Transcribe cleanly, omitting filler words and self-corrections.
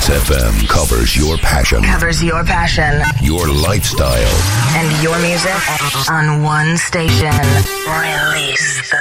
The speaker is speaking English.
Trance FM covers your passion. Your lifestyle. And your music on one station. Release the